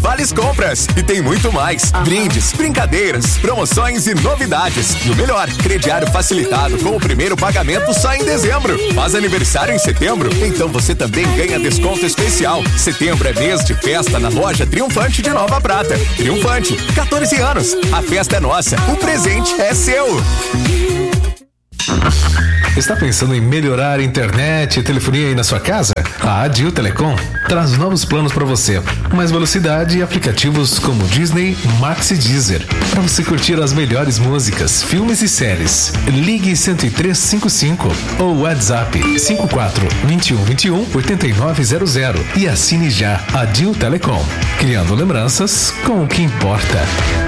vales compras. E tem muito mais. Brindes, brincadeiras, promoções e novidades. E o melhor, crediário facilitado com o primeiro pagamento só em dezembro. Faz aniversário em setembro? Então você também ganha desconto especial. Setembro é mês de festa na loja Triunfante de Nova Prata. Triunfante, 14 anos. A festa é nossa, o presente é seu. Está pensando em melhorar a internet e telefonia aí na sua casa? A Adil Telecom traz novos planos para você. Mais velocidade e aplicativos como Disney, Max e Deezer. Para você curtir as melhores músicas, filmes e séries. Ligue 10355 ou WhatsApp 54 21 21 8900 e assine já Adil Telecom. Criando lembranças com o que importa.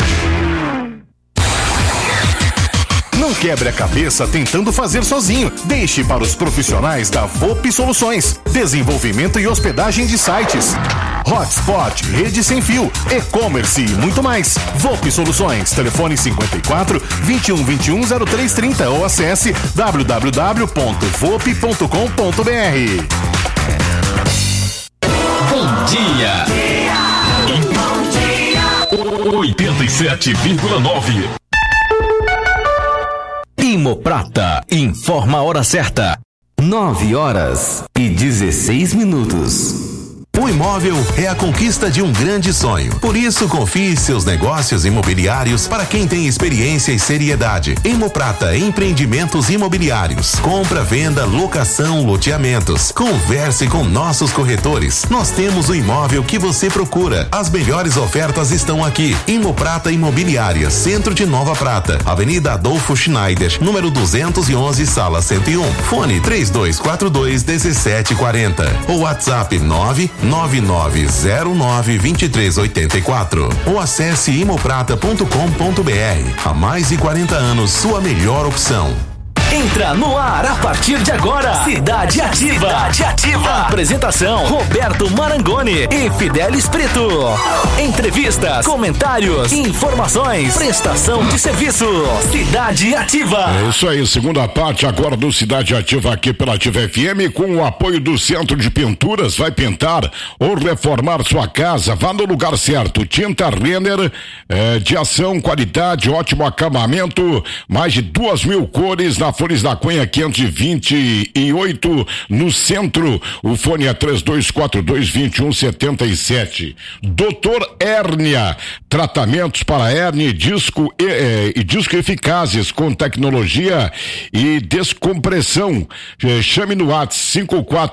Não quebre a cabeça tentando fazer sozinho. Deixe para os profissionais da VoP Soluções. Desenvolvimento e hospedagem de sites, hotspot, rede sem fio, e-commerce e muito mais. VoP Soluções. Telefone 54 21 21 0330 ou acesse www.vop.com.br. Bom dia. 87,9. Imoprata informa a hora certa. 9h16. O imóvel é a conquista de um grande sonho. Por isso, confie seus negócios imobiliários para quem tem experiência e seriedade. Imoprata Empreendimentos Imobiliários. Compra, venda, locação, loteamentos. Converse com nossos corretores. Nós temos o imóvel que você procura. As melhores ofertas estão aqui. Imoprata Imobiliária, Centro de Nova Prata, Avenida Adolfo Schneider, número 211, sala 101. Fone 3242-1740. Ou WhatsApp 999092384 ou acesse imoprata.com.br. Há mais de 40 anos, sua melhor opção. Entra no ar a partir de agora. Cidade Ativa. Cidade Ativa. Apresentação: Roberto Marangoni e Fidelis Preto. Entrevistas, comentários, informações, prestação de serviço. Cidade Ativa. É isso aí, segunda parte agora do Cidade Ativa aqui pela Ativa FM, com o apoio do Centro de Pinturas. Vai pintar ou reformar sua casa? Vá no lugar certo. Tinta Renner, de ação, qualidade, ótimo acabamento, mais de 2.000 cores na Flores da Cunha 528 no centro. O fone é 3242-2177. Doutor Hérnia, tratamentos para hérnia e disco eficazes com tecnologia e descompressão. Chame no WhatsApp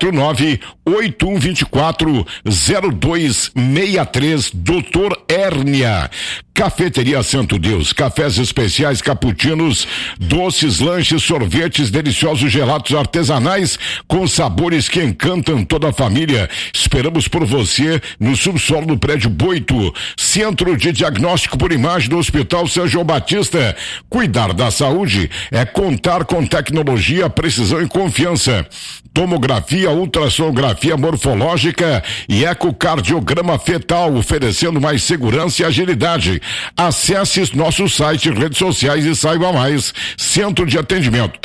549-8124-0263. Doutor Hérnia. Cafeteria Santo Deus, cafés especiais, cappuccinos, doces, lanches, sorvetes, deliciosos gelatos artesanais com sabores que encantam toda a família. Esperamos por você no subsolo do prédio Boito. Centro de Diagnóstico por Imagem do Hospital São João Batista. Cuidar da saúde é contar com tecnologia, precisão e confiança. Tomografia, ultrassonografia morfológica e ecocardiograma fetal, oferecendo mais segurança e agilidade. Acesse nosso site, redes sociais e saiba mais. Centro de Atendimento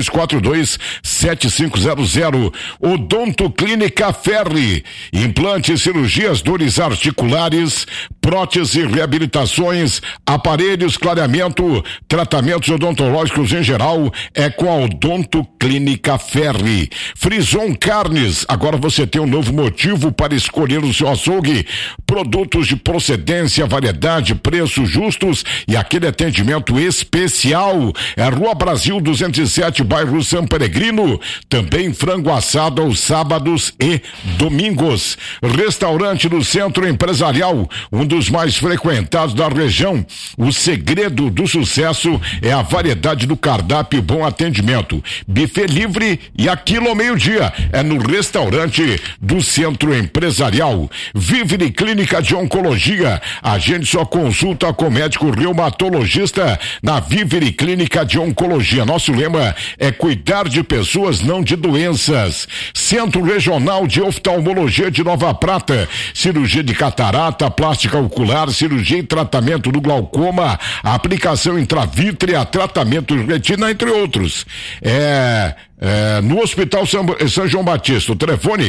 3242-7500. Odonto Clínica Ferri. Implantes, cirurgias, dores articulares, prótese, reabilitações, aparelhos, clareamento, tratamentos odontológicos em geral é com a Odonto Clínica Ferri. Frison Carnes, agora você tem um novo motivo para escolher o seu açougue. Produtos de procedência, variedade, preços justos e aquele atendimento especial. É Rua Brasil 207, bairro São Peregrino. Também frango assado aos sábados e domingos. Restaurante no Centro Empresarial, um dos mais frequentados da região. O segredo do sucesso é a variedade do cardápio e bom atendimento. Buffet livre e aquilo ao meio-dia. É no restaurante do Centro Empresarial. Vivere Clínica de Oncologia. Agende sua consulta com médico reumatologista na Vivere Clínica de Oncologia. Nosso lema é cuidar de pessoas, não de doenças. Centro Regional de Oftalmologia de Nova Prata. Cirurgia de catarata, plástica ocular, cirurgia e tratamento do glaucoma, aplicação intravítrea, tratamento de retina, entre outros. no Hospital São João Batista, o telefone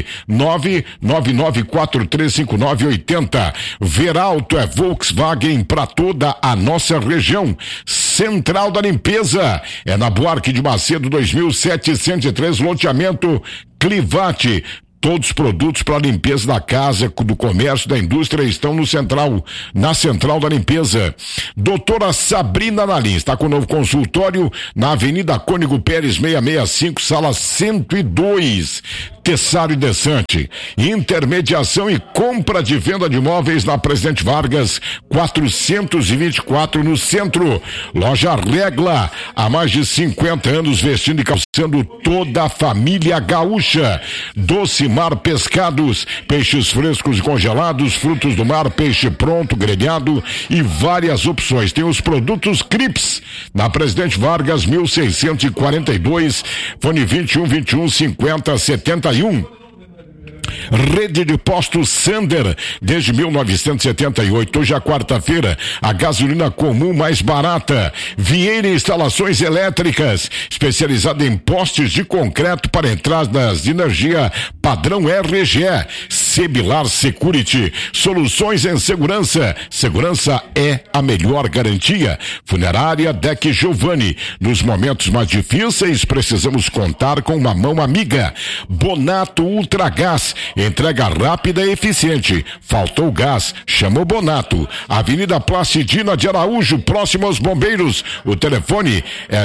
999435980. Veralto é Volkswagen para toda a nossa região. Central da Limpeza é na Buarque de Macedo 2703, loteamento Clivate. Todos os produtos para limpeza da casa, do comércio, da indústria estão na Central da Limpeza. Doutora Sabrina Nalim está com o novo consultório na Avenida Cônigo Pérez 665, sala 102. Tessário e Desante, intermediação e compra de venda de imóveis na Presidente Vargas 424 no centro. Loja Regla, há mais de 50 anos vestindo e calçando toda a família gaúcha. Doce Mar Pescados, peixes frescos e congelados, frutos do mar, peixe pronto, grelhado e várias opções. Tem os produtos Crips na Presidente Vargas 1642, fone 21 50 71. Rede de postos Sander, desde 1978. Hoje é quarta-feira, a gasolina comum mais barata. Vieira Instalações Elétricas, especializada em postes de concreto para entradas de energia padrão RGE. Sebilar Security, soluções em segurança. Segurança é a melhor garantia. Funerária Deck Giovanni, nos momentos mais difíceis precisamos contar com uma mão amiga. Bonato Ultragás, entrega rápida e eficiente. Faltou gás, chamou Bonato. Avenida Placidina de Araújo, próximo aos Bombeiros. O telefone é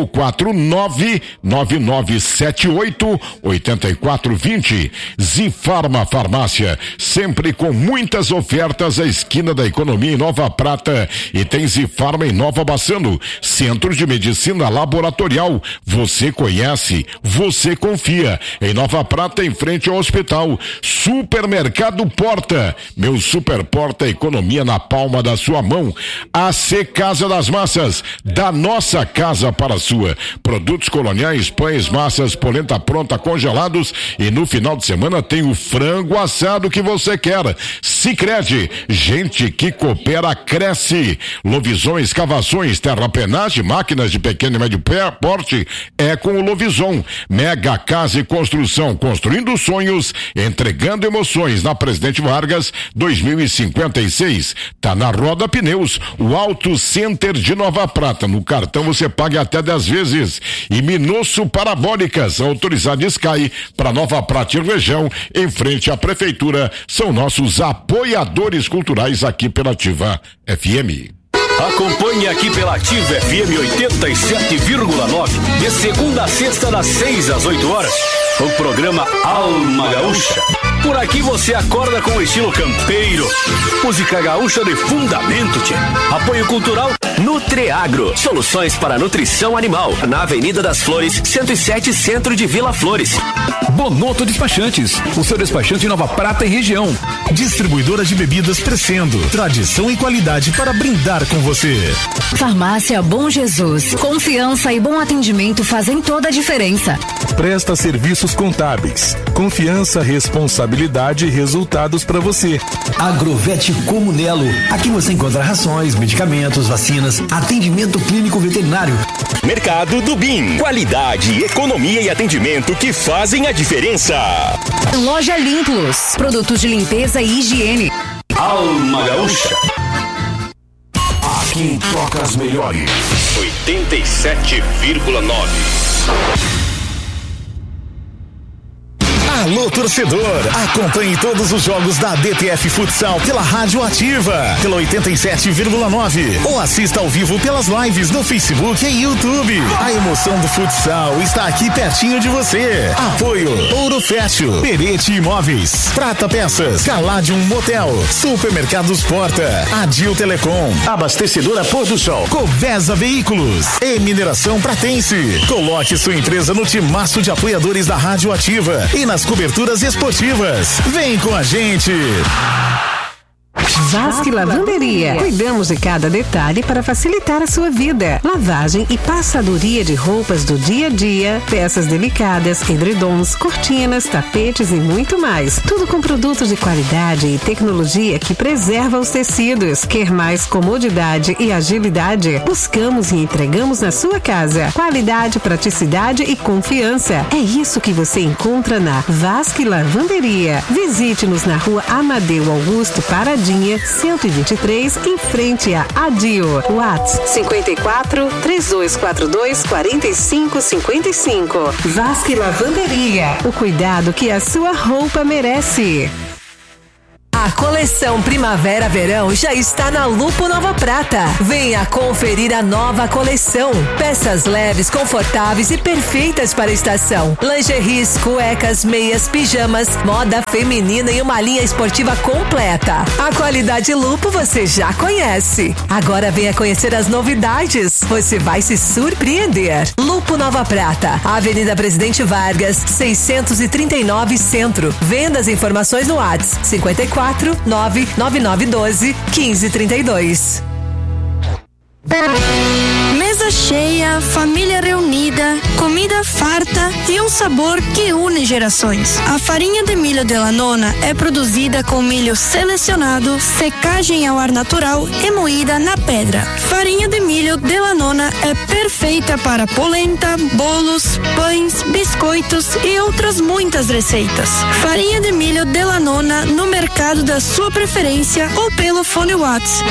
549-9978-8420. Zifarma Farmácia, sempre com muitas ofertas, à esquina da Economia em Nova Prata, e tem Zifarma em Nova Bassano. Centro de Medicina Laboratorial, você conhece, você confia. Em Nova Prata, em frente ao hospital. Supermercado Porta, meu Super Porta, economia na palma da sua mão. AC Casa das Massas, da nossa casa para a sua. Produtos coloniais, pães, massas, polenta pronta, congelados, e no final de semana tem o frango assado que você quer. Sicredi, gente que coopera cresce. Lovisão Escavações, terraplenagem, máquinas de pequeno e médio porte, é com o Lovison. Mega Casa e Construção, construindo sonhos, entregando emoções, na Presidente Vargas 2056. Tá na Roda Pneus, o Auto Center de Nova Prata. No cartão você paga até 10 vezes. E Minosso Parabólicas, autorizado Sky para Nova Prata e região, em frente à prefeitura. São nossos apoiadores culturais aqui pela Ativa FM. Acompanhe aqui pela Ativa FM 87,9, de segunda a sexta, das 6 às 8 horas, o programa Alma Gaúcha. Por aqui você acorda com o estilo campeiro, música gaúcha de fundamento, tchê. Apoio cultural Nutreagro, soluções para nutrição animal, na Avenida das Flores, 107, centro de Vila Flores. Bonoto Despachantes, o seu despachante em Nova Prata e região. Distribuidora de bebidas Crescendo, tradição e qualidade para brindar com você. Farmácia Bom Jesus, confiança e bom atendimento fazem toda a diferença. Presta serviços contábeis, confiança, responsabilidade e resultados para você. Agrovete Comunelo, aqui você encontra rações, medicamentos, vacinas, atendimento clínico veterinário. Mercado do BIM, qualidade, economia e atendimento que fazem a diferença. Loja Limplos, produtos de limpeza e higiene. Alma Gaúcha. Quem toca as melhores. 87,9. Alô, torcedor, acompanhe todos os jogos da DTF Futsal pela Rádio Ativa, pela 87,9, ou assista ao vivo pelas lives no Facebook e YouTube. A emoção do futsal está aqui pertinho de você. Apoio Ouro Fértil, Perete Imóveis, Prata Peças, Caladium Motel, Supermercados Porta, Adil Telecom, Abastecedora Pôr do Sol, Covesa Veículos e Mineração Pratense. Coloque sua empresa no timaço de apoiadores da Rádio Ativa e nas coberturas esportivas. Vem com a gente. Vasque Lavanderia. Cuidamos de cada detalhe para facilitar a sua vida. Lavagem e passadoria de roupas do dia a dia, peças delicadas, edredons, cortinas, tapetes e muito mais. Tudo com produtos de qualidade e tecnologia que preserva os tecidos. Quer mais comodidade e agilidade? Buscamos e entregamos na sua casa. Qualidade, praticidade e confiança. É isso que você encontra na Vasque Lavanderia. Visite-nos na rua Amadeu Augusto Paradinha, 123, em frente a Adio. WhatsApp 54 3242 4555. Vasque Lavanderia. O cuidado que a sua roupa merece. A coleção Primavera-Verão já está na Lupo Nova Prata. Venha conferir a nova coleção. Peças leves, confortáveis e perfeitas para a estação. Lingeries, cuecas, meias, pijamas, moda feminina e uma linha esportiva completa. A qualidade Lupo você já conhece. Agora venha conhecer as novidades. Você vai se surpreender. Lupo Nova Prata, Avenida Presidente Vargas, 639 Centro. Vendas e informações no WhatsApp 54 99912 1532. Mesa cheia, família reunida, comida farta e um sabor que une gerações. A farinha de milho Delanona é produzida com milho selecionado, secagem ao ar natural e moída na pedra. Farinha de milho Delanona é perfeita para polenta, bolos, pães, biscoitos e outras muitas receitas. Farinha de milho Delanona no mercado da sua preferência ou pelo fone WhatsApp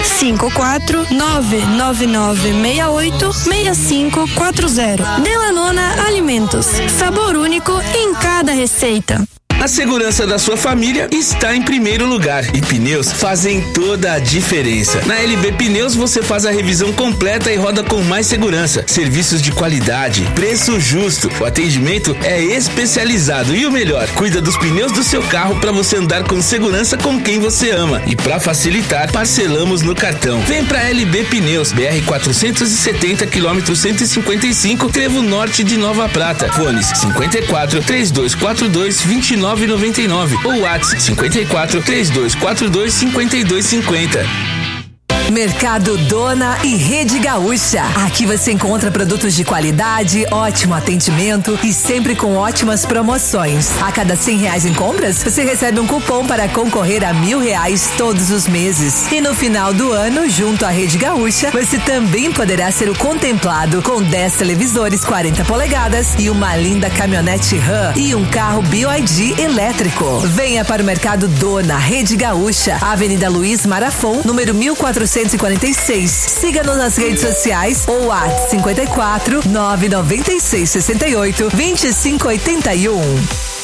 54999686540. Delanona Alimentos, sabor único em cada receita. A segurança da sua família está em primeiro lugar e pneus fazem toda a diferença. Na LB Pneus você faz a revisão completa e roda com mais segurança. Serviços de qualidade, preço justo, o atendimento é especializado e o melhor, cuida dos pneus do seu carro para você andar com segurança com quem você ama. E para facilitar, parcelamos no cartão. Vem pra LB Pneus, BR 470 km 155, Trevo Norte de Nova Prata. Fones 54 3242 2999 ou WhatsApp 54 3242 5250. Mercado Dona e Rede Gaúcha. Aqui você encontra produtos de qualidade, ótimo atendimento e sempre com ótimas promoções. A cada R$100 em compras, você recebe um cupom para concorrer a R$1.000 todos os meses. E no final do ano, junto à Rede Gaúcha, você também poderá ser o contemplado com 10 televisores 40 polegadas e uma linda caminhonete RAM e um carro BYD elétrico. Venha para o Mercado Dona, Rede Gaúcha, Avenida Luiz Marafon, número 1446. Siga-nos nas redes sociais ou WhatsApp 54 996 68 2581.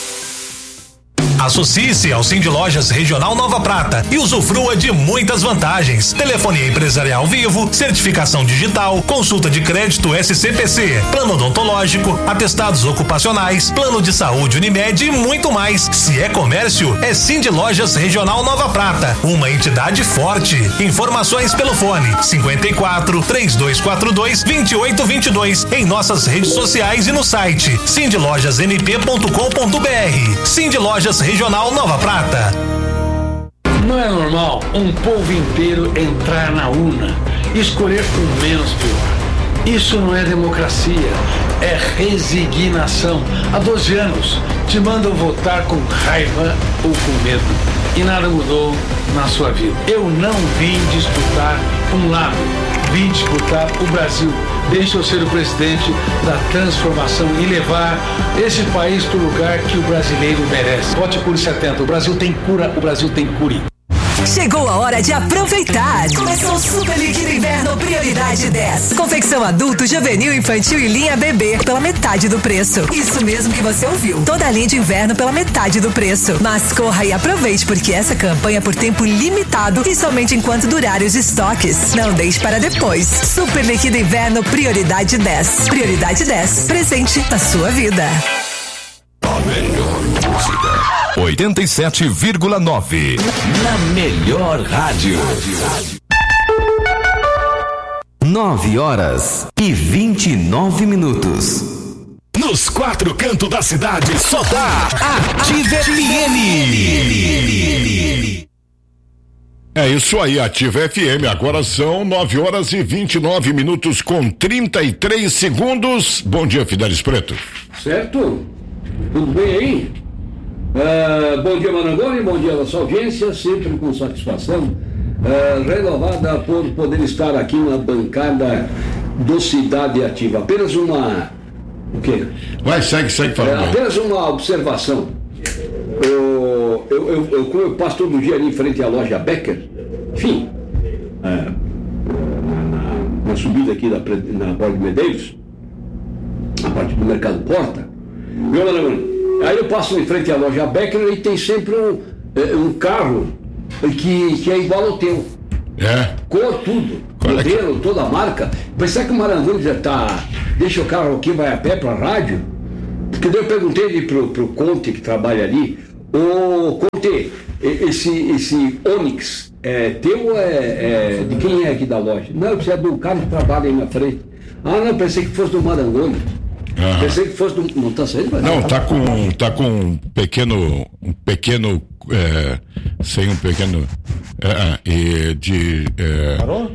Associe-se ao Cindy Lojas Regional Nova Prata e usufrua de muitas vantagens. Telefonia empresarial vivo, certificação digital, consulta de crédito SCPC, plano odontológico, atestados ocupacionais, plano de saúde Unimed e muito mais. Se é comércio, é Cindy Lojas Regional Nova Prata, uma entidade forte. Informações pelo fone 54 3242 2822 em nossas redes sociais e no site cindylojasmp.com.br. Cindy Lojas Regional Nova Prata. Não é normal um povo inteiro entrar na urna e escolher o menos pior. Isso não é democracia, é resignação. Há 12 anos te mandam votar com raiva ou com medo e nada mudou na sua vida. Eu não vim disputar um lado, vim disputar o Brasil. Deixa eu ser o presidente da transformação e levar esse país para o lugar que o brasileiro merece. Vote Cure 70. O Brasil tem cura, o Brasil tem cure. Chegou a hora de aproveitar. Começou o Super Líquido Inverno Prioridade 10. Confecção adulto, juvenil, infantil e linha bebê pela metade do preço. Isso mesmo que você ouviu. Toda a linha de inverno pela metade do preço. Mas corra e aproveite, porque essa campanha é por tempo limitado e somente enquanto durarem os estoques. Não deixe para depois. Super Líquido Inverno Prioridade 10. Prioridade 10. Presente na sua vida. A melhor música. 87,9. Na melhor rádio. 9h29. Nos 4 cantos da cidade, só dá Ativa FM. É isso aí, Ativa FM. Agora são 9h29 com 33 segundos. Bom dia, Fidelis Preto. Certo? Tudo bem aí? Bom dia, Marangoni, bom dia a nossa audiência, sempre com satisfação renovada por poder estar aqui na bancada do Cidade Ativa. Apenas uma... O quê? Vai, segue falando. Apenas uma observação. Eu passo todo dia ali em frente à loja Becker, enfim, na subida aqui na Borda de Medeiros, a parte do Mercado Porta, viu, Marangoni? Aí eu passo em frente à loja Becker e tem sempre um carro que é igual ao teu. Cor, tudo. Modelo, toda a marca. Pensar que o Marangoni já deixa o carro aqui, vai a pé pra rádio. Porque daí eu perguntei ali pro Conte que trabalha ali, ô Conte, esse Onix é teu ou de quem é aqui da loja? Não, isso é do cara que trabalha aí na frente. Não, pensei que fosse do Marangoni. Pensei que fosse do... Não tá saindo? Não, tá com um pequeno sem um pequeno parou?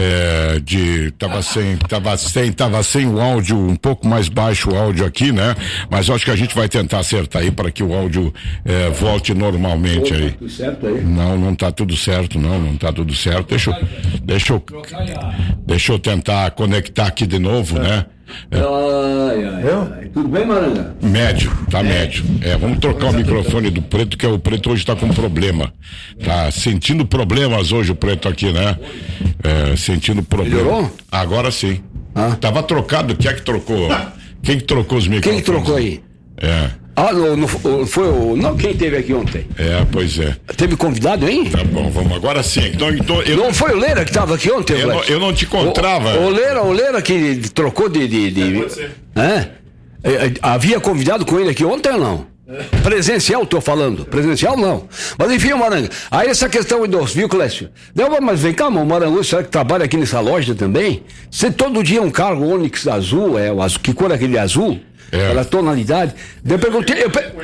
Tava sem o áudio, um pouco mais baixo o áudio aqui, né? Mas acho que a gente vai tentar acertar aí para que o áudio volte normalmente aí. Tá tudo certo aí? Não tá tudo certo, não tá tudo certo. Deixa eu tentar conectar aqui de novo, né? Tudo bem, Maranga? Médio. Vamos trocar o microfone do Preto, que o Preto hoje tá com problema. Tá sentindo problemas hoje o Preto aqui, né? Sentindo problema. Melhorou? Agora sim. Tava trocado, quem é que trocou? Quem que trocou os microfones? Quem trocou aí? Não foi o... Não, quem teve aqui ontem? Pois é. Teve convidado, hein? Tá bom, vamos agora sim. Não foi o Leira que estava aqui ontem? Eu não te encontrava. O Leira que trocou de... Pode ser. Havia convidado com ele aqui ontem ou não? Presencial, tô falando. Presencial não. Mas enfim, Maranga. Aí essa questão dos, viu, Clécio? Mas vem cá, o Marangu, será que trabalha aqui nessa loja também? Você todo dia um carro Onix azul, o azul, que cor é aquele azul? Pela tonalidade. Eu perguntei.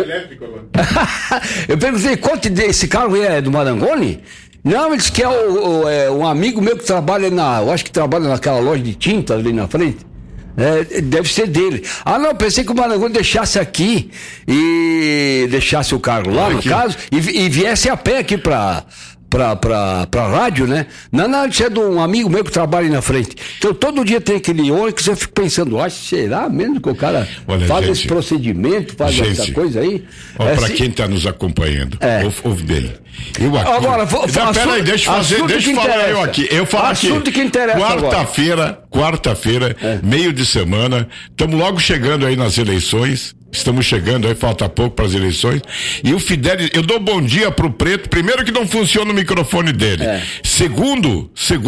Eu perguntei quanto desse carro é do Marangoni? Não, ele disse que é um amigo meu que trabalha eu acho que trabalha naquela loja de tinta ali na frente. Deve ser dele. Não, pensei que o Marangoni deixasse aqui e deixasse o carro lá, no caso, e viesse a pé aqui pra rádio, né? Não, isso é de um amigo meu que trabalha aí na frente. Então todo dia tem aquele Onix, eu fico pensando, será mesmo que o cara faz esse procedimento, faz essa coisa aí? Para quem está nos acompanhando, ouve bem. Agora, peraí, deixa eu falar eu aqui. Eu falo assunto que interessa. Quarta-feira, meio de semana, estamos logo chegando aí nas eleições. Estamos chegando aí, falta pouco para as eleições. E o Fidelis, eu dou bom dia pro Preto. Primeiro que não funciona o microfone dele. Segundo,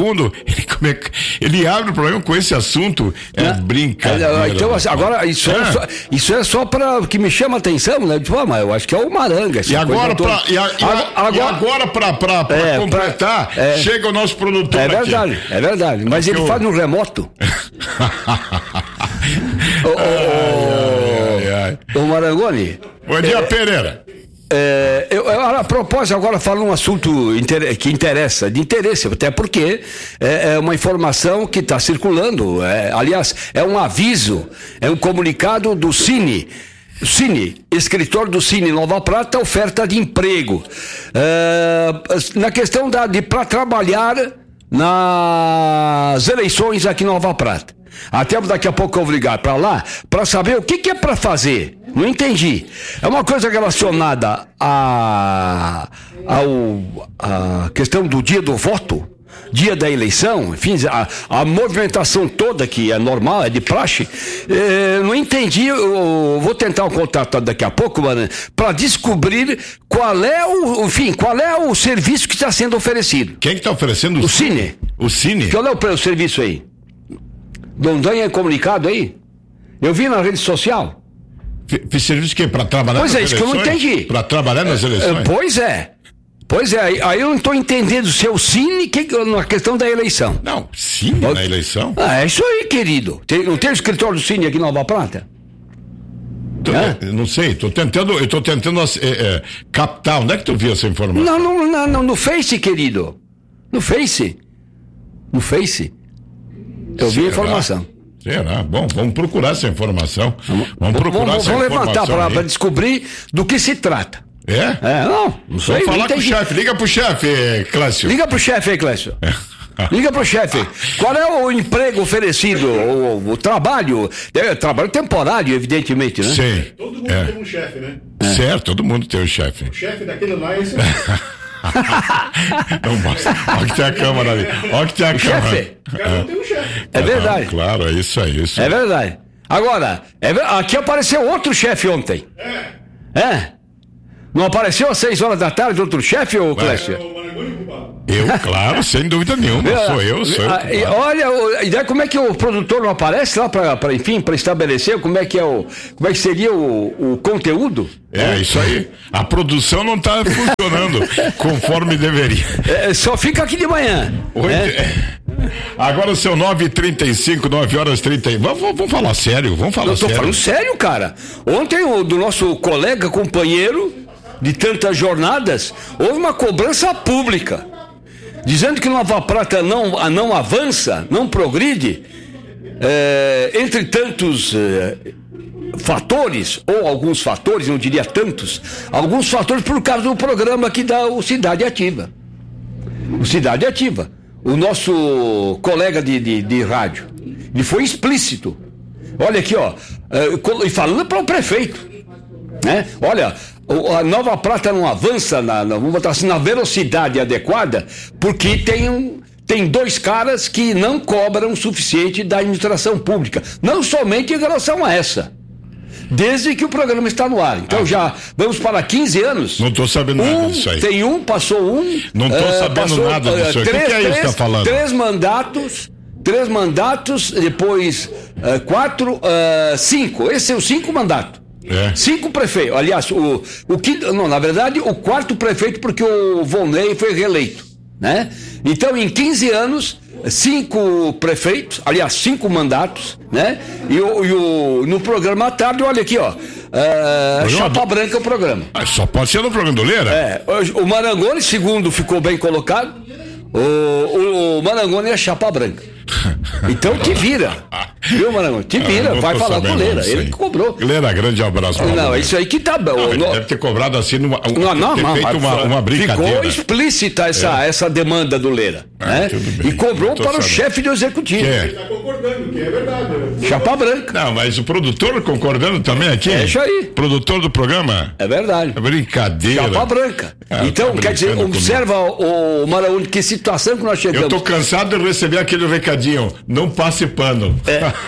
ele abre o programa com esse assunto. Brincadeira. Então, agora, isso é só para que me chama a atenção, né? Mas eu acho que é o Maranga. E agora, para completar, chega o nosso produtor aqui. É verdade. Mas ele faz no remoto. Ô Marangoni. Bom dia, Pereira. A propósito, agora falo um assunto que interessa, de interesse, até porque é uma informação que está circulando. Aliás, é um aviso, é um comunicado do Cine, escritor do Cine Nova Prata, oferta de emprego. Na questão para trabalhar nas eleições aqui em Nova Prata. Até daqui a pouco eu vou ligar para lá para saber o que é para fazer. Não entendi. É uma coisa relacionada à questão do dia do voto, dia da eleição, enfim, a movimentação toda que é normal, é de praxe. Não entendi. Eu vou tentar o contato daqui a pouco, mano, para descobrir qual é o serviço que está sendo oferecido. Quem que está oferecendo? O Cine. O Cine? Qual é o serviço aí? Dondonha comunicado aí? Eu vi na rede social. Serviço que para trabalhar nas eleições? Pois é, isso que eu não entendi. Para trabalhar nas eleições? Pois é, aí eu não estou entendendo se é o Cine na questão da eleição. Não, Cine na eleição? É isso aí, querido. Não tem o escritório do Cine aqui em Nova Prata? Não sei, eu tô tentando captar. Onde é que tu viu essa informação? Não, no Face, querido. No Face. Eu vi a informação. Será? Bom, vamos procurar essa informação. Vamos levantar para descobrir do que se trata. Não sei. Vamos falar com o chefe. Liga pro chefe, Clécio. Liga pro chefe aí, Clécio. Liga pro chefe. Qual é o emprego oferecido? O trabalho? Trabalho temporário, evidentemente, né? Sim. Todo mundo tem um chefe, né? Certo, todo mundo tem um chefe. O chefe daquele lá é esse. Não basta. Olha que tem a câmera ali. Olha que tem a câmera. Chefe. Cada um tem um chefe. É verdade. Claro, é isso aí. É verdade. Agora, aqui apareceu outro chefe ontem. Não apareceu às 6 horas da tarde outro chefe, ô Clécio? Eu, claro, sem dúvida nenhuma. Sou eu. Olha, e daí como é que o produtor não aparece lá para estabelecer como é que seria o conteúdo? Isso aí. A produção não está funcionando conforme deveria. Só fica aqui de manhã. Agora são 9h35, 9h30. Vamos falar sério, Eu tô falando sério, cara. Ontem do nosso colega, companheiro de tantas jornadas, houve uma cobrança pública, dizendo que Nova Prata não avança, não progride, entre tantos fatores, ou alguns fatores, não diria tantos, alguns fatores por causa do programa que dá o Cidade Ativa. O nosso colega de rádio, ele foi explícito. Olha aqui, e falando para o prefeito, né? Olha, a Nova Prata não avança vamos botar assim, na velocidade adequada, porque tem dois caras que não cobram o suficiente da administração pública, não somente em relação a essa, desde que o programa está no ar. Então já vamos para 15 anos. Não estou sabendo nada disso aí. Passou um. Não estou sabendo nada disso aí. O que é isso que está falando? 3 mandatos, depois 4, 5. Esses são 5 mandatos. 5 prefeitos. Aliás, na verdade, o 4º prefeito, porque o Volney foi reeleito, né? Então, em 15 anos, 5 prefeitos, aliás, 5 mandatos, né? E no programa à tarde, olha aqui, Chapa Branca é o programa. Só pode ser no programa do Leira? O Marangoni, segundo, ficou bem colocado. O Marangoni é Chapa Branca. Então te vira. Viu, Marangoni? Te vira, vai falar com o Leira. Ele que cobrou. Leira, grande abraço. Não, isso aí que tá bom. Ele deve ter cobrado assim uma brincadeira. Ficou explícita essa demanda do Leira, né? E cobrou para o chefe do executivo. Ele está concordando, que é verdade. Chapa Branca. Não, mas o produtor concordando também aqui? É isso aí. Produtor do programa? É verdade. É brincadeira. Chapa Branca. Então, quer dizer, observa o Marangoni, que situação que nós chegamos. Eu tô cansado de receber aquele recadinho. Não passe pano.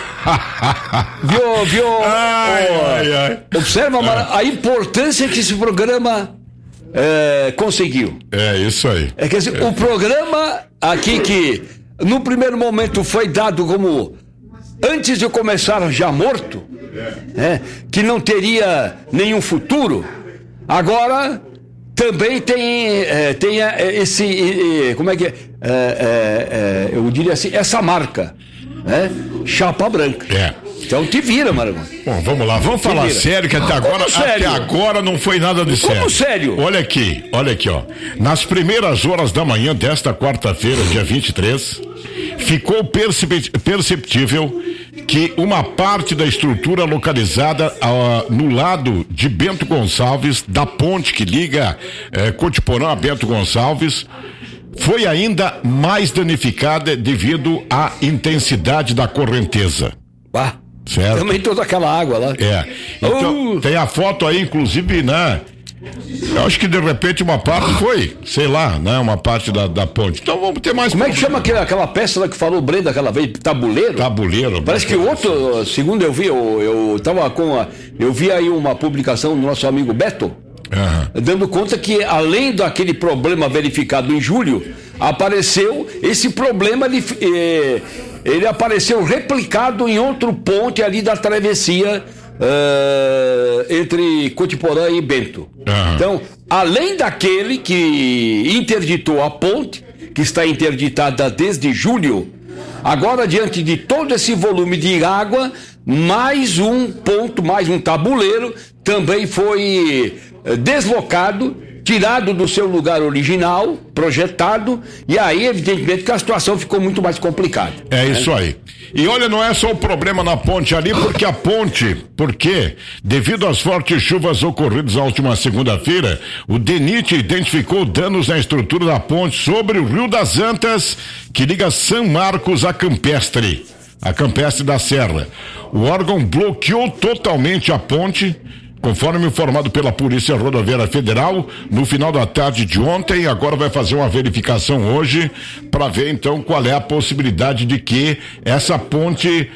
Viu? Observa a importância que esse programa conseguiu. Isso aí. Quer dizer, o programa aqui que no primeiro momento foi dado como, antes de começar, já morto, que não teria nenhum futuro, agora também tem esse, como é que eu diria assim, essa marca, né? Chapa Branca. Então te vira, Maragão. Bom, vamos lá, vamos falar sério, que até agora não foi nada de sério. Como sério? Olha aqui, ó. Nas primeiras horas da manhã desta quarta-feira, dia 23, ficou perceptível que uma parte da estrutura localizada no lado de Bento Gonçalves, da ponte que liga Cotiporã a Bento Gonçalves, foi ainda mais danificada devido à intensidade da correnteza. Certo? Também toda aquela água lá. Então, tem a foto aí, inclusive, né? Eu acho que de repente uma parte foi, sei lá, né? Uma parte da ponte. Então vamos ter mais. Como é que chama aquela peça lá que falou o Brenda aquela vez? Tabuleiro? Tabuleiro. Parece que outro, segundo eu vi, eu vi aí uma publicação do nosso amigo Beto, dando conta que além daquele problema verificado em julho, apareceu esse problema, ele apareceu replicado em outro ponte ali da travessia entre Cotiporã e Bento. Então, além daquele que interditou a ponte, que está interditada desde julho, agora, diante de todo esse volume de água, mais um ponto, mais um tabuleiro também foi deslocado, tirado do seu lugar original, projetado, e aí, evidentemente, que a situação ficou muito mais complicada. É isso aí. E olha, não é só o problema na ponte ali, porque devido às fortes chuvas ocorridas na última segunda-feira, o DENIT identificou danos na estrutura da ponte sobre o Rio das Antas, que liga São Marcos a Campestre da Serra. O órgão bloqueou totalmente a ponte, conforme informado pela Polícia Rodoviária Federal, no final da tarde de ontem. Agora vai fazer uma verificação hoje para ver então qual é a possibilidade de que essa ponte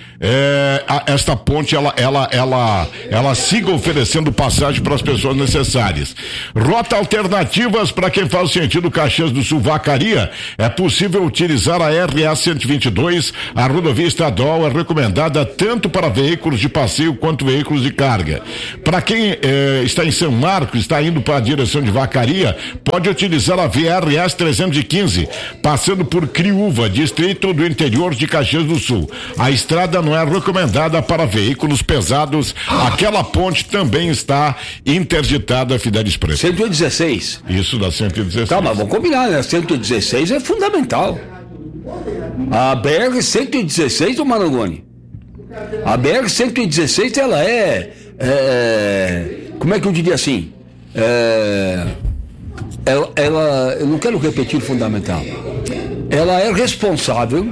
ela siga oferecendo passagem para as pessoas necessárias. Rota alternativas para quem faz o sentido Caxias do Sul Vacaria. É possível utilizar a RS 122. A rodovia estadual é recomendada tanto para veículos de passeio quanto veículos de carga. Para quem está em São Marcos, está indo para a direção de Vacaria, pode utilizar a VRS 315, passando por Criúva, distrito do interior de Caxias do Sul. A estrada não é recomendada para veículos pesados. Aquela ponte também está interditada, Fidelis Preto. 116. Isso, da 116. Tá, mas vamos combinar, né? 116 é fundamental. A BR-116, ô Marangoni, a BR-116, ela como é que eu diria assim? Eu não quero repetir o fundamental. Ela é responsável,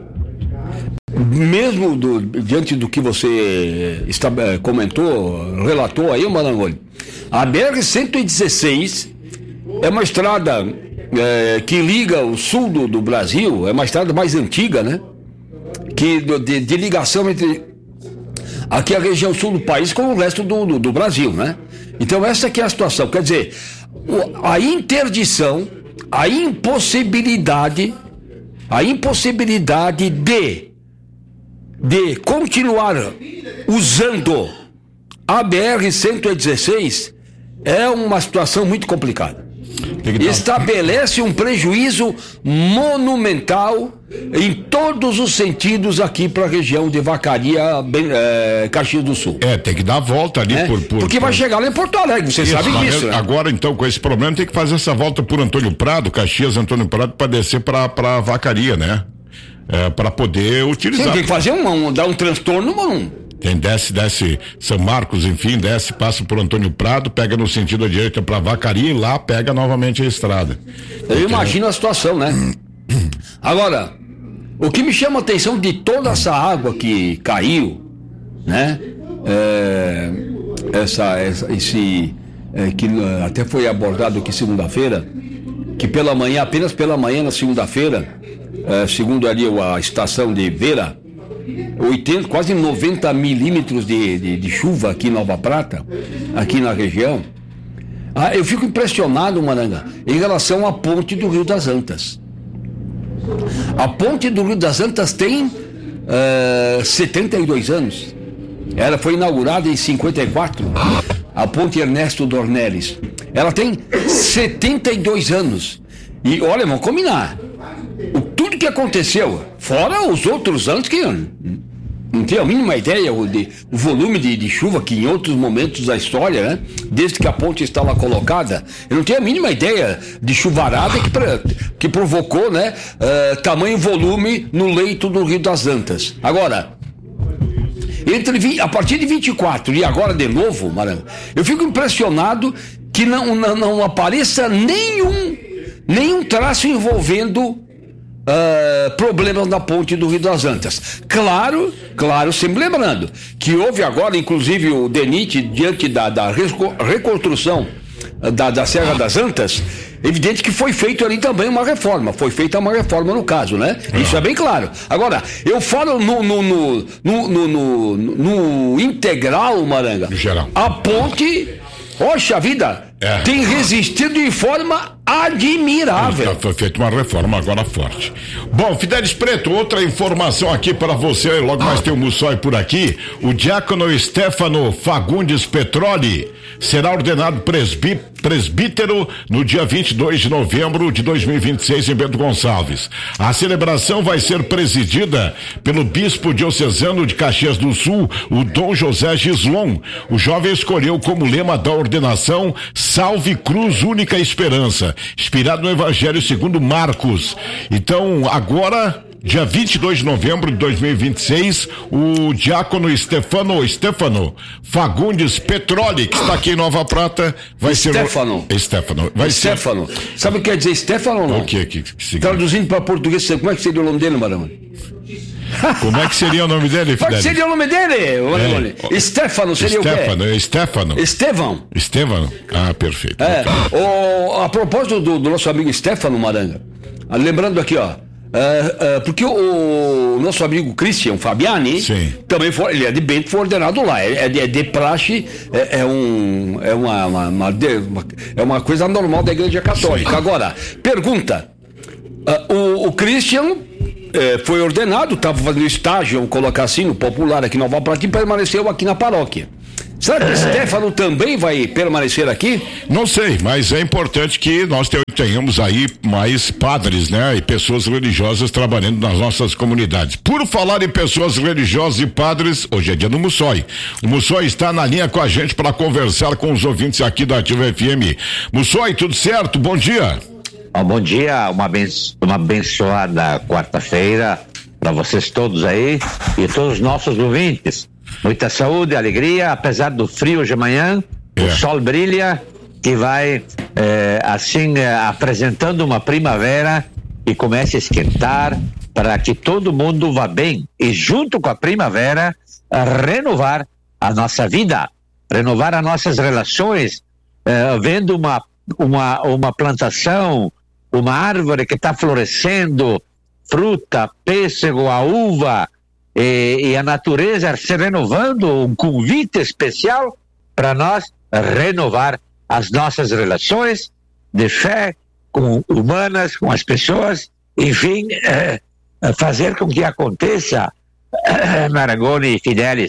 mesmo diante do que você comentou, relatou aí, Marangoni. A BR-116 é uma estrada que liga o sul do Brasil, é uma estrada mais antiga, né? De ligação entre aqui a região sul do país com o resto do Brasil, né? Então essa aqui é a situação, quer dizer, a interdição, a impossibilidade de continuar usando a BR-116 é uma situação muito complicada. Estabelece um prejuízo monumental em todos os sentidos aqui para a região de Vacaria, Caxias do Sul. Tem que dar a volta ali porque vai chegar lá em Porto Alegre, você sabe disso, né? Agora então, com esse problema, tem que fazer essa volta por Antônio Prado, Caxias, Antônio Prado, para descer para Vacaria, né? Para poder utilizar. Tem que fazer dar um transtorno, mano. Desce São Marcos, enfim, passa por Antônio Prado, pega no sentido à direita para Vacaria e lá pega novamente a estrada. Eu imagino a situação, né? Agora, o que me chama a atenção de toda essa água que caiu, né? Que até foi abordado aqui segunda-feira, que apenas pela manhã na segunda-feira, segundo ali a estação de Vera, 80, quase 90 milímetros de chuva aqui em Nova Prata, aqui na região. Eu fico impressionado, Maranga, em relação à ponte do Rio das Antas. A ponte do Rio das Antas tem 72 anos. Ela foi inaugurada em 54. A ponte Ernesto Dornelles. Ela tem 72 anos. E olha, vamos combinar. Tudo que aconteceu, fora os outros anos que não tenho a mínima ideia o volume de chuva que em outros momentos da história, né? Desde que a ponte está lá colocada, eu não tenho a mínima ideia de chuvarada que provocou, né? Tamanho volume no leito do Rio das Antas. Agora, a partir de 24 e agora de novo, Maranga, eu fico impressionado que não apareça nenhum traço envolvendo problemas na ponte do Rio das Antas. Claro, sempre lembrando que houve agora, inclusive, o DENIT, diante da reconstrução da Serra das Antas, evidente que foi feito ali também uma reforma. Foi feita uma reforma no caso, né? Isso é bem claro. Agora, eu falo no integral, Maranga. Geral. A ponte, poxa vida, tem resistido de forma admirável. Foi feita uma reforma agora forte. Bom, Fidelis Preto, outra informação aqui para você, logo mais tem o Mussói por aqui. O diácono Stefano Fagundes Petroli será ordenado presbítero no dia 22 de novembro de 2026 em Bento Gonçalves. A celebração vai ser presidida pelo bispo diocesano de Caxias do Sul, o Dom José Gislon. O jovem escolheu como lema da ordenação Salve Cruz Única Esperança, inspirado no Evangelho segundo Marcos. Então, agora, dia 22 de novembro de 2026, o diácono Stefano Fagundes Petroli, que está aqui em Nova Prata, vai Stefano. Sabe o que quer dizer Stefano ou não? O que Traduzindo para português, como é que seria o nome dele, Marama? Como é que seria o nome dele, Fidelis? Qual seria o nome dele, Marangoni? Stefano seria o quê? Estevão. Ah, perfeito. A propósito do nosso amigo Stefano Maranga, lembrando aqui, ó, porque o nosso amigo Christian Fabiani também ele é de Bento, foi ordenado lá, é de praxe, é uma coisa normal da Igreja Católica. Sim. Agora, pergunta, o Christian foi ordenado, estava fazendo estágio, vamos colocar assim, no popular aqui em Nova Prata, e permaneceu aqui na paróquia. Será que o Stefano também vai permanecer aqui? Não sei, mas é importante que nós tenhamos aí mais padres, né? E pessoas religiosas trabalhando nas nossas comunidades. Por falar em pessoas religiosas e padres, hoje é dia do Mussói. O Mussói está na linha com a gente para conversar com os ouvintes aqui da Ativa FM. Mussói, tudo certo? Bom dia. Bom dia, uma abençoada quarta-feira para vocês todos aí e todos os nossos ouvintes. Muita saúde, alegria, apesar do frio de manhã, o sol brilha, que vai apresentando uma primavera e comece a esquentar para que todo mundo vá bem e junto com a primavera renovar a nossa vida, renovar as nossas relações, vendo uma plantação, uma árvore que está florescendo, fruta, pêssego, a uva, e a natureza se renovando, um convite especial para nós renovar as nossas relações de fé humanas, com as pessoas, enfim, fazer com que aconteça, Marangoni e Fidelis,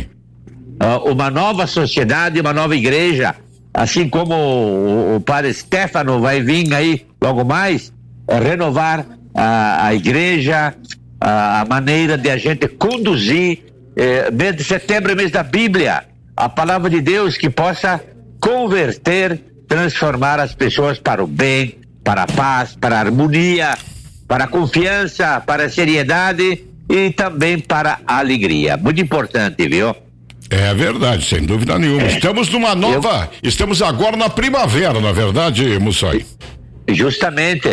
uma nova sociedade, uma nova igreja, assim como o padre Stefano vai vir aí logo mais, renovar a igreja, a maneira de a gente conduzir mês de setembro, mês da Bíblia, a palavra de Deus que possa converter, transformar as pessoas para o bem, para a paz, para a harmonia, para a confiança, para a seriedade e também para a alegria. Muito importante, viu? É verdade, sem dúvida nenhuma. Estamos estamos agora na primavera, na verdade, Mussói. Justamente,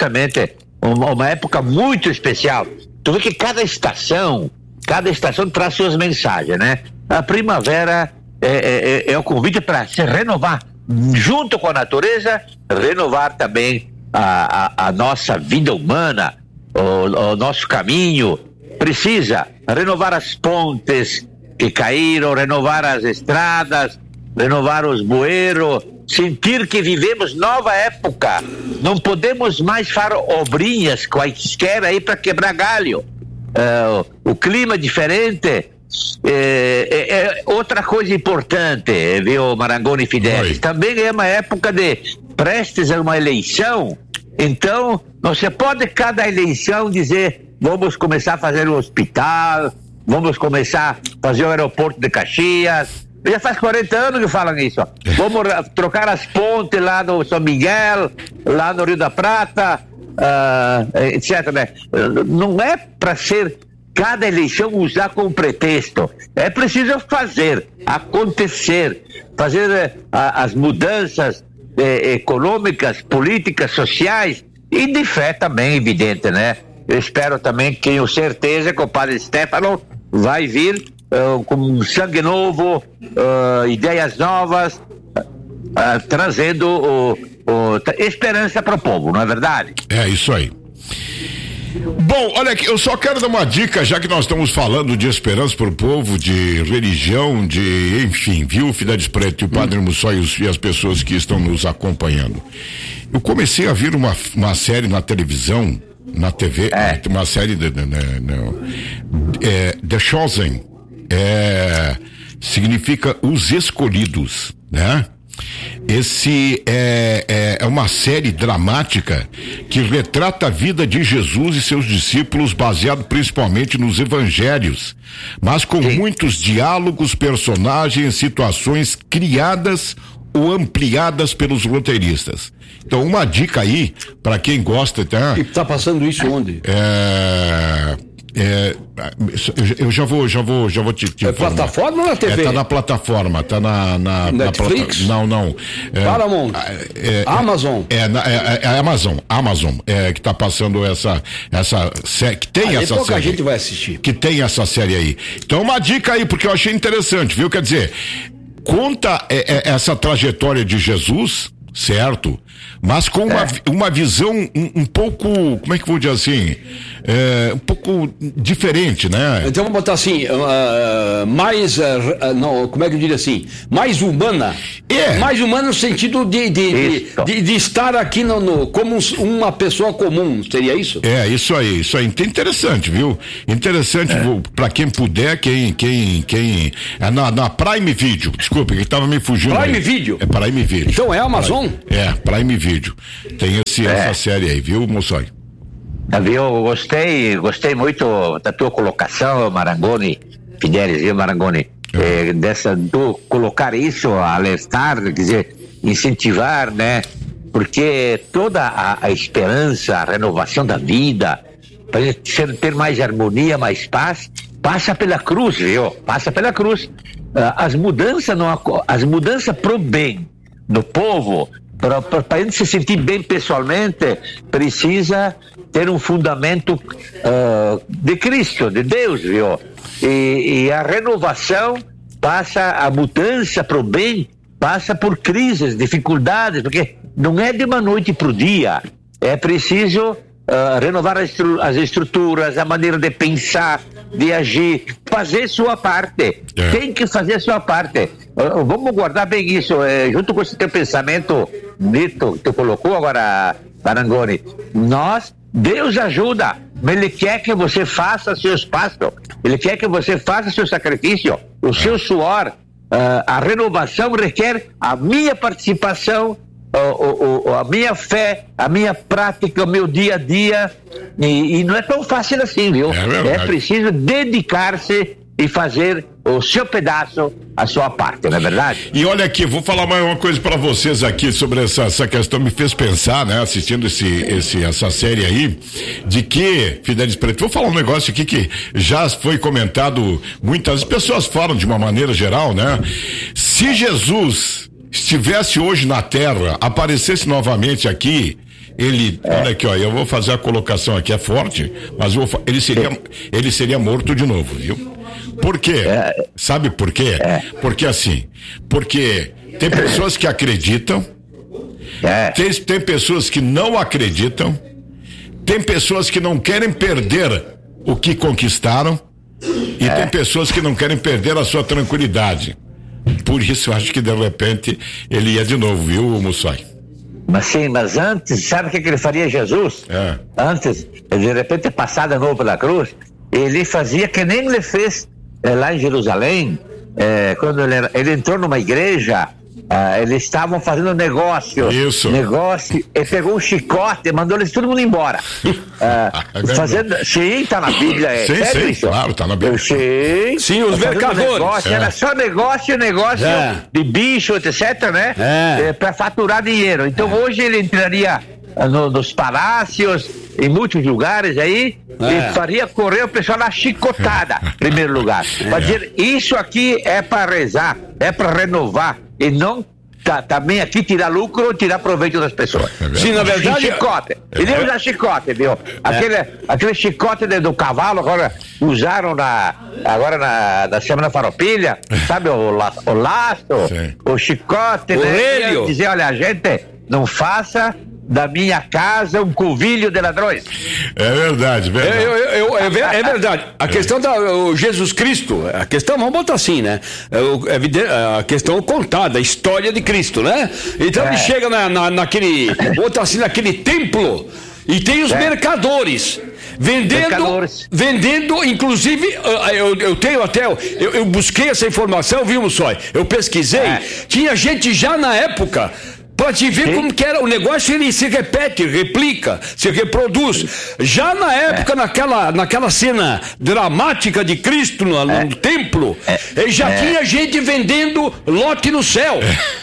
uma época muito especial. Tu vê que cada estação traz suas mensagens, né? A primavera é o convite para se renovar junto com a natureza, renovar também a nossa vida humana, o nosso caminho. Precisa renovar as pontes que caíram, renovar as estradas, renovar os bueiros, sentir que vivemos nova época. Não podemos mais fazer obrinhas quaisquer aí para quebrar galho. O clima diferente é outra coisa importante, viu, Marangoni e Fidelis? Também é uma época de prestes a uma eleição. Então, não se pode cada eleição dizer vamos começar a fazer o hospital, vamos começar a fazer o aeroporto de Caxias. Já faz 40 anos que falam isso. Vamos trocar as pontes lá no São Miguel, lá no Rio da Prata, etc. Né? Não é para ser cada eleição usar como pretexto. É preciso fazer, acontecer, fazer as mudanças econômicas, políticas, sociais e de fé também, evidente, né? Eu espero também, tenho certeza que o padre Stefano vai vir com sangue novo, ideias novas, trazendo esperança para o povo, não é verdade? É isso aí. Bom, olha aqui, eu só quero dar uma dica, já que nós estamos falando de esperança para o povo, de religião, enfim, viu, Fidelis Preto e o Padre Mussói e as pessoas que estão nos acompanhando. Eu comecei a ver uma série na televisão, na TV, uma série The Chosen, significa Os Escolhidos, né? Esse é uma série dramática que retrata a vida de Jesus e seus discípulos, baseado principalmente nos evangelhos, mas com muitos diálogos, personagens, situações criadas ou ampliadas pelos roteiristas. Então, uma dica aí para quem gosta, tá? E tá passando isso onde? Eu já vou te plataforma ou na TV? Tá na plataforma, tá na Netflix? Não. Paramount? Amazon? Amazon, que tá passando essa série, que tem essa pouca série. gente vai assistir. Que tem essa série aí. Então, uma dica aí, porque eu achei interessante, viu? Quer dizer, conta essa trajetória de Jesus, certo? Mas com uma visão um pouco, como é que eu vou dizer assim? Um pouco diferente, né? Então vamos botar assim, como é que eu diria assim? Mais humana. Mais humana no sentido de estar aqui como uma pessoa comum, seria isso? Isso aí. Interessante, viu? Interessante, pra quem puder, na Prime Video, desculpa, que tava me fugindo. Prime aí. Video? É Prime Video. Então é Amazon? Prime Video. Tem essa série aí, viu, Mussói? Eu gostei muito da tua colocação, Marangoni, Fidelis, viu, Marangoni? Do colocar isso, alertar, quer dizer, incentivar, né? Porque toda a esperança, a renovação da vida, para ter mais harmonia, mais paz, passa pela cruz, viu? Passa pela cruz. As mudanças pro bem do povo, para a gente se sentir bem pessoalmente, precisa ter um fundamento de Cristo, de Deus, viu? E a renovação a mudança para o bem passa por crises, dificuldades, porque não é de uma noite para o dia, é preciso renovar as estruturas, a maneira de pensar, de agir, fazer sua parte. Tem que fazer sua parte. Vamos guardar bem isso, junto com esse teu pensamento bonito que tu colocou agora, Marangoni. Deus ajuda, mas Ele quer que você faça seus passos, Ele quer que você faça seu sacrifício, o seu suor. A renovação requer a minha participação, a minha fé, a minha prática, o meu dia a dia, e não é tão fácil assim, viu? É preciso dedicar-se e fazer o seu pedaço, a sua parte, não é verdade? E olha aqui, vou falar mais uma coisa para vocês aqui sobre essa questão, me fez pensar, né, assistindo essa série aí, de que, Fidelis Preto, vou falar um negócio aqui que já foi comentado, muitas pessoas falam de uma maneira geral, né? Se Jesus estivesse hoje na Terra, aparecesse novamente aqui, olha aqui, ó, eu vou fazer a colocação aqui, é forte, mas ele seria morto de novo, viu? Por quê? Sabe por quê? Porque tem pessoas que acreditam, tem pessoas que não acreditam, tem pessoas que não querem perder o que conquistaram e tem pessoas que não querem perder a sua tranquilidade. Por isso eu acho que de repente ele ia de novo, viu, Mussói? Mas antes, sabe o que ele faria, Jesus? Antes, de repente, passar de novo pela cruz, ele fazia que nem ele fez lá em Jerusalém, quando ele entrou numa igreja, eles estavam fazendo negócio, e pegou um chicote e mandou eles todo mundo embora. Sim, tá na Bíblia. Sim, claro, tá na Bíblia. Sim, os mercadores. Era só negócio de bicho, etc, né? Para faturar dinheiro. Então hoje ele entraria nos palácios, em muitos lugares aí, e faria correr o pessoal na chicotada, em primeiro lugar. Para dizer, isso aqui é para rezar, é para renovar, e não também aqui tirar lucro ou tirar proveito das pessoas. Sim, na verdade. Chicote. Ele usa chicote, viu? Aquele chicote do cavalo, agora usaram na Semana Farroupilha, sabe? O laço, o chicote, o relho. Dizer, olha, gente, não faça da minha casa um covilho de ladrões. É verdade, É verdade. A questão o Jesus Cristo, a questão, vamos botar assim, né? A questão contada, a história de Cristo, né? Então ele chega naquele templo e tem os mercadores. Vendendo, inclusive, eu tenho até, eu busquei essa informação, viu, Mussói? Eu pesquisei, tinha gente já na época, pra te ver como que era, o negócio ele se repete, replica, se reproduz. Já na época, naquela cena dramática de Cristo no templo, já tinha gente vendendo lote no céu.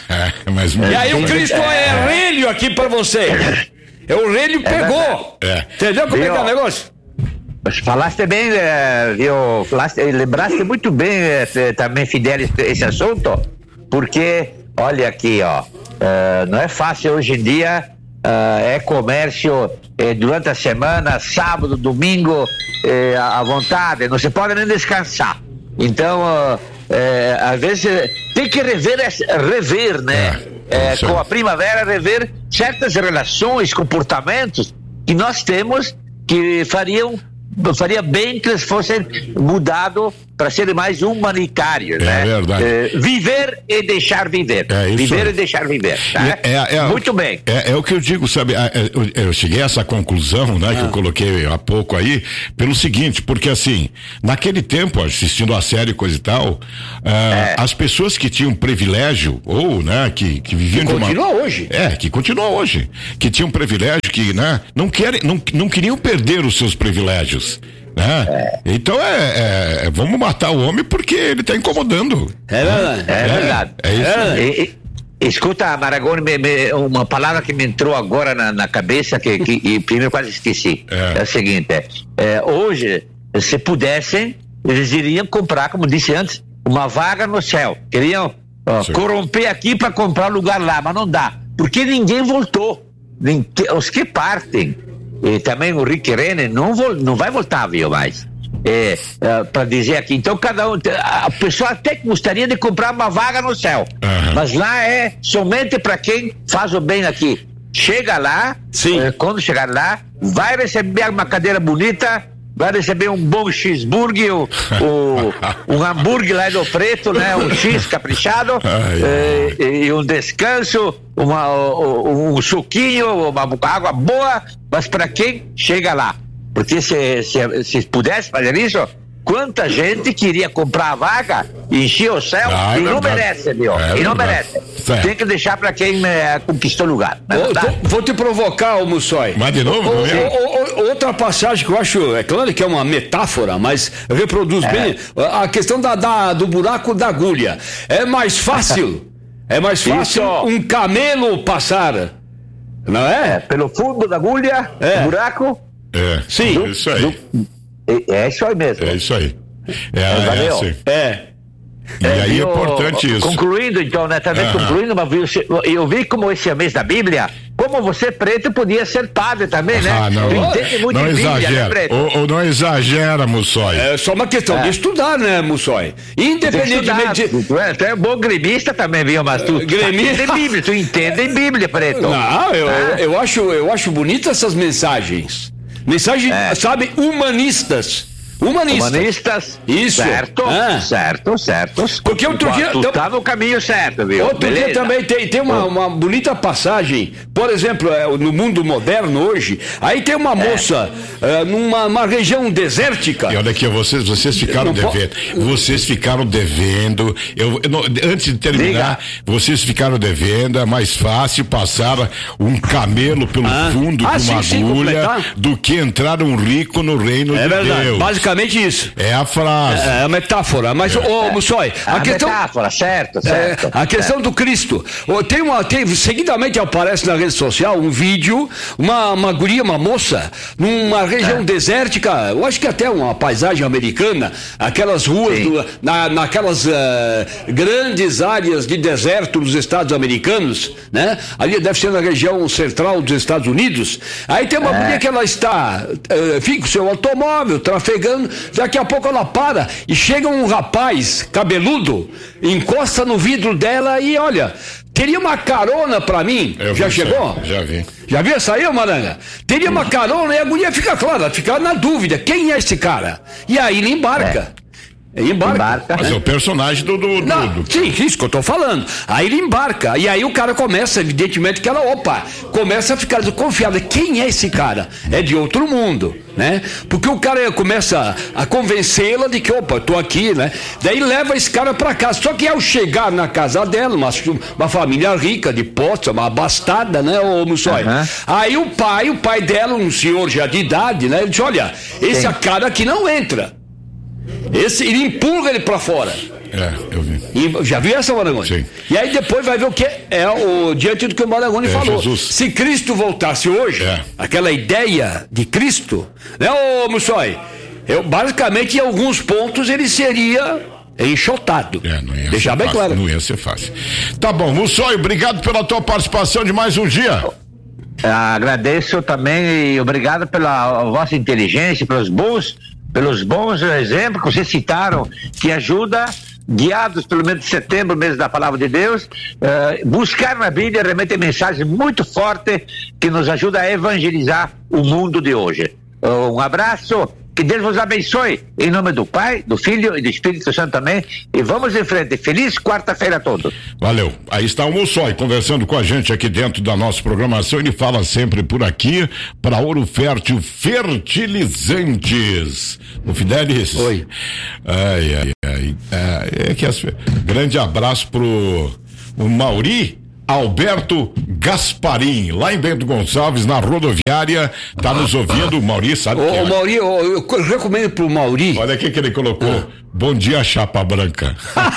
E aí o Cristo é relho aqui pra você. O relho pegou. Entendeu como é que é o negócio? Mas falaste bem, viu? Lembraste muito bem também, Fidelis, esse assunto, porque, olha aqui, ó, não é fácil hoje em dia, é comércio durante a semana, sábado, domingo, à vontade, não se pode nem descansar. Então, às vezes, tem que rever, né? Com a primavera, rever certas relações, comportamentos que nós temos que faria bem que eles fossem mudados para serem mais humanitários, né? Verdade. Viver e deixar viver. Viver e deixar viver. Tá? Muito bem. É o que eu digo, sabe? Eu cheguei a essa conclusão, né? Que eu coloquei há pouco aí, pelo seguinte, porque assim, naquele tempo, assistindo a série e coisa e tal, as pessoas que tinham privilégio, ou, né, que viviam de uma... que continua hoje, que tinham privilégio, que, né, não queriam perder os seus privilégios. Então vamos matar o homem porque ele está incomodando. É verdade. É isso. Escuta, Marangoni, uma palavra que me entrou agora na cabeça que primeiro quase esqueci. É o seguinte, hoje, se pudessem, eles iriam comprar, como disse antes, uma vaga no céu. Queriam corromper aqui para comprar lugar lá, mas não dá, porque ninguém voltou. Os que partem, e também o Rick Renner não vai voltar, viu, mais. Para dizer aqui, então cada um, a pessoa até gostaria de comprar uma vaga no céu, mas lá é somente para quem faz o bem aqui. Chega lá, quando chegar lá, vai receber uma cadeira bonita, vai receber um bom cheeseburger, um hambúrguer lá do preto, né? Um X caprichado, e um descanso, um suquinho, uma água boa, mas para quem chega lá. Porque se pudesse fazer isso, quanta gente queria comprar a vaga, encher o céu e não merece, viu? E não merece. Tem que deixar para quem conquistou lugar. Vou te provocar, Mussói. Mas de novo? Outra passagem que eu acho, é claro que é uma metáfora, mas reproduz bem a questão do buraco da agulha. É mais fácil um camelo passar, não é? Pelo fundo da agulha, buraco. Sim. Isso aí. É isso aí mesmo. É isso aí. Assim. E aí é importante isso. Concluindo então, né? Também concluindo, mas eu vi como esse é o mês da Bíblia, como você, preto, podia ser padre também, né? Não exagera. Bíblia, né, ou não exagera, Mussói. É só uma questão de estudar, né, Mussói? Independentemente Tu é bom gremista também, viu? Mas tu entende Bíblia, tu entende Bíblia, preto. Não, eu acho bonitas essas mensagens. Mensagens, sabe, humanistas. Isso. Certo. Porque outro dia. Tu tá no caminho certo, viu? Outro dia também tem uma bonita passagem, por exemplo, no mundo moderno hoje, aí tem uma moça numa região desértica. E olha aqui, vocês ficaram devendo. Vocês ficaram devendo. Antes de terminar, vocês ficaram devendo. É mais fácil passar um camelo pelo fundo de uma agulha do que entrar um rico no reino de Deus. Basicamente isso. É a frase. É a metáfora. Mas, Mussói, a questão. Metáfora, certo. A questão do Cristo. Seguidamente aparece na rede social um vídeo, uma guria, uma moça, numa região desértica, eu acho que até uma paisagem americana, aquelas ruas, naquelas grandes áreas de deserto dos Estados americanos, né? Ali deve ser na região central dos Estados Unidos. Aí tem uma guria que ela está, fica com seu automóvel, trafegando. Daqui a pouco ela para e chega um rapaz cabeludo, encosta no vidro dela e olha, teria uma carona pra mim? Já chegou? Já vi. Já viu essa aí, Maranga? Teria uma carona e a mulher fica clara, fica na dúvida, quem é esse cara? E aí ele embarca. Embarca. Mas é o personagem do... Sim, isso que eu tô falando. Aí ele embarca, e aí o cara começa, evidentemente, que ela, começa a ficar desconfiada. Quem é esse cara? É de outro mundo, né? Porque o cara começa a convencê-la de que, eu tô aqui, né? Daí leva esse cara pra casa. Só que ao chegar na casa dela, uma família rica, de posse, uma abastada, né, ô Mussói? Aí o pai dela, um senhor já de idade, né? Ele diz, olha, esse cara aqui não entra. Ele empurra ele pra fora. Eu vi. Já viu essa, Marangoni? Sim. E aí depois vai ver o que diante do que o Marangoni falou. Jesus. Se Cristo voltasse hoje, aquela ideia de Cristo, né, ô Mussói? Basicamente, em alguns pontos, ele seria enxotado. Deixar bem claro. Não ia ser fácil. Tá bom, Mussói, obrigado pela tua participação de mais um dia. Agradeço também e obrigado pela vossa inteligência, pelos bons exemplos que vocês citaram, que ajuda, guiados pelo mês de setembro, mês da Palavra de Deus, buscar na Bíblia realmente mensagem muito forte que nos ajuda a evangelizar o mundo de hoje. Um abraço, que Deus vos abençoe, em nome do Pai, do Filho e do Espírito Santo também, e vamos em frente. Feliz quarta-feira a todos. Valeu. Aí está o Mussói conversando com a gente aqui dentro da nossa programação. Ele fala sempre por aqui para Ouro Fértil Fertilizantes. O Fidelis. Oi. Grande abraço pro Mauri Alberto Gasparim, lá em Bento Gonçalves, na rodoviária, tá nos ouvindo. O Mauri sabe que é. Mauri, eu recomendo pro Mauri. Olha aqui que ele colocou. Bom dia, chapa branca.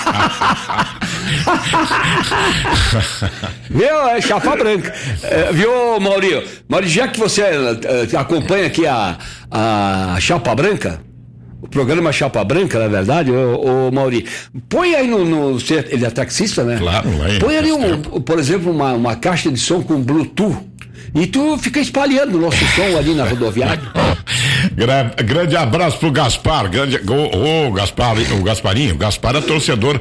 Viu, chapa branca. Viu, Mauri? Mauri, já que você acompanha aqui a chapa branca, o programa Chapa Branca, na verdade, o Mauri, põe aí no ele é taxista, né? Claro, põe ali, por exemplo, uma caixa de som com Bluetooth e tu fica espalhando o nosso som ali na rodoviária. Grande abraço pro Gaspar, o Gasparinho, o Gaspar é torcedor,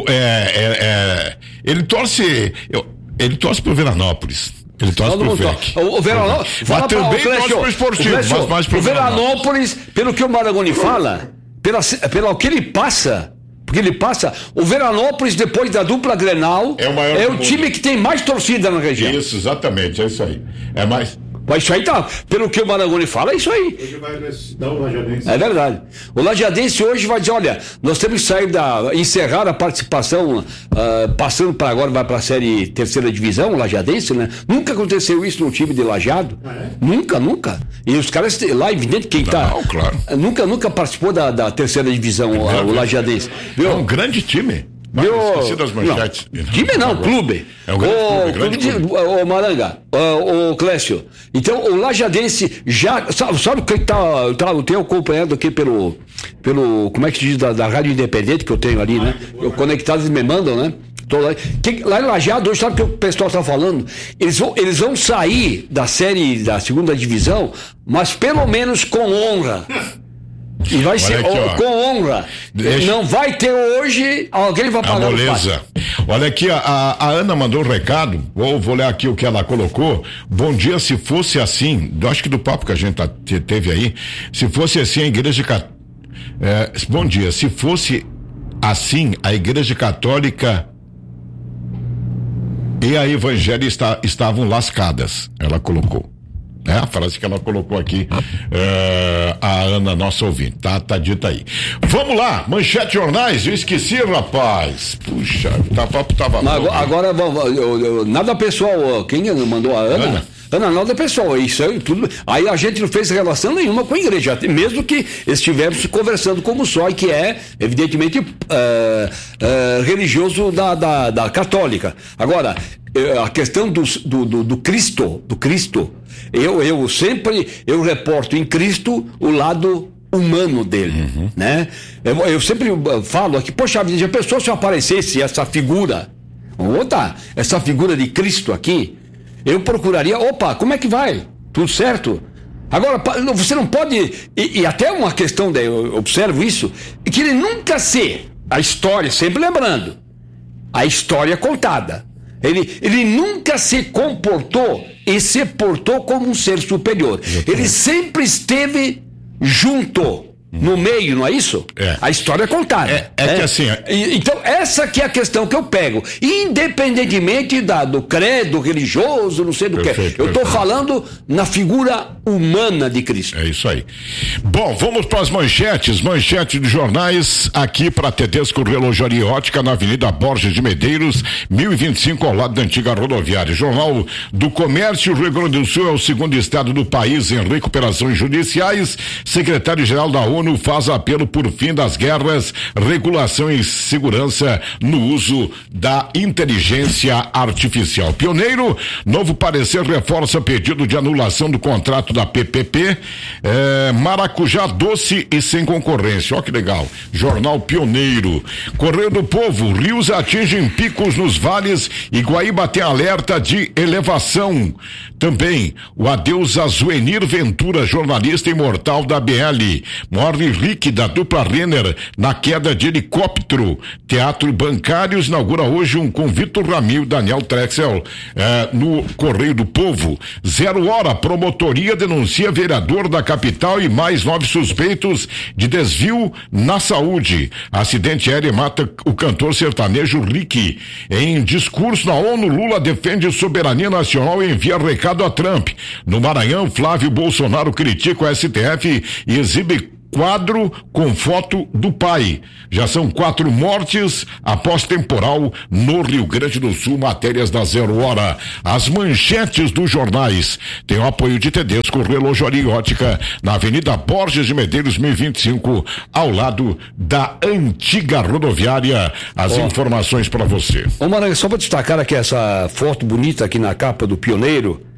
ele torce pro Veranópolis. Ele torce pro VEC. O Veranópolis. Mas também torce pro esportivo, mas mais pro Veranópolis, pelo que o Marangoni fala, pelo que ele passa, porque ele passa, o Veranópolis, depois da dupla Grenal, é o time que tem mais torcida na região. Isso, exatamente, é isso aí. É mais. Mas isso aí tá, pelo que o Marangoni fala, é isso aí. Hoje vai dar o Lajadense. É verdade. O Lajadense hoje vai dizer, olha, nós temos que sair encerrar a participação, passando para agora, vai para a série terceira divisão, o Lajadense, né? Nunca aconteceu isso no time de Lajado. Nunca. E os caras lá, evidente, quem tá. Claro. Nunca participou da terceira divisão, o Lajadense. É um grande time. Esqueci das manchetes. Time não, clube. É um grande clube. O Maranga, o Clécio. Então, o Lajadense já. Sabe o que eu tenho acompanhando aqui pelo. Como é que se diz? Da Rádio Independente que eu tenho ali, né? Conectados me mandam, né? Lá em Lajado, hoje, sabe o que o pessoal está falando? Eles vão sair da série da segunda divisão, mas pelo menos com honra. E vai ser aqui, com honra. Não vai ter hoje, alguém vai pagar. Moleza. Olha aqui, a Ana mandou um recado, vou ler aqui o que ela colocou. Bom dia, se fosse assim, acho que do papo que a gente teve aí, se fosse assim a igreja bom dia, se fosse assim a igreja católica e a evangélica estavam lascadas, ela colocou. É a frase que ela colocou aqui, a Ana, nossa ouvinte, tá dita aí. Vamos lá, manchete jornais, eu esqueci, rapaz. Puxa, tava agora, nada pessoal, quem mandou a Ana? Ana, nada pessoal, isso aí tudo. Aí a gente não fez relação nenhuma com a igreja, mesmo que estivéssemos conversando com o Mussói, que é, evidentemente, religioso da católica. Agora, a questão do Cristo, eu sempre reporto em Cristo o lado humano dele, né? Eu sempre falo aqui, poxa vida, a pessoa se aparecesse essa figura de Cristo aqui, eu procuraria, como é que vai? Tudo certo? Agora, você não pode, e até uma questão, eu observo isso, que ele nunca a história, sempre lembrando, a história contada. Ele nunca se comportou e se portou como um ser superior. Ele sempre esteve junto, no meio, não é isso? A história é contada. Que assim... Então, essa que é a questão que eu pego. Independentemente do credo religioso, não sei do que. Eu estou falando na figura humana de Cristo. É isso aí. Bom, vamos para as manchetes de jornais aqui para Tedesco Relojaria e Ótica, na Avenida Borges de Medeiros, 1025, ao lado da antiga rodoviária. Jornal do Comércio, Rio Grande do Sul é o segundo estado do país em recuperações judiciais. Secretário-geral da ONU faz apelo por fim das guerras, regulação e segurança no uso da inteligência artificial. Pioneiro, novo parecer reforça pedido de anulação do contrato da PPP, maracujá doce e sem concorrência. Ó que legal. Jornal Pioneiro. Correio do Povo, rios atingem picos nos vales e Guaíba tem alerta de elevação. Também o adeus a Zuenir Ventura, jornalista imortal da BL. Morre Rick da dupla Renner na queda de helicóptero. Teatro Bancários inaugura hoje um com Vitor Ramil e Daniel Trexel no Correio do Povo. 0 hora, promotoria denuncia vereador da capital e mais 9 suspeitos de desvio na saúde. Acidente aéreo mata o cantor sertanejo Rick. Em discurso na ONU, Lula defende soberania nacional e envia recado a Trump. No Maranhão, Flávio Bolsonaro critica o STF e exibe quadro com foto do pai. Já são 4 mortes após temporal no Rio Grande do Sul. Matérias da 0 hora. As manchetes dos jornais têm o apoio de Tedesco Relojaria e Ótica, na Avenida Borges de Medeiros 1025, ao lado da antiga rodoviária. As informações para você. Ô Maranhão, só para destacar aqui essa foto bonita aqui na capa do Pioneiro.